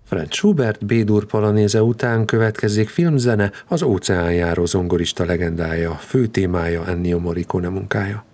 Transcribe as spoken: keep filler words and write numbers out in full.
Franz Schubert B-dur polonéze után következik filmzene, az óceánjáró zongorista legendája, fő témája Ennio Morricone munkája.